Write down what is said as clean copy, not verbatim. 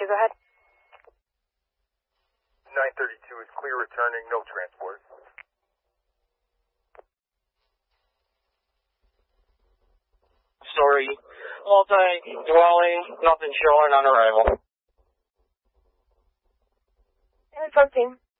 2, go ahead. 932 is clear returning, no transport. Story, multi-dwelling, nothing showing on arrival. And 14.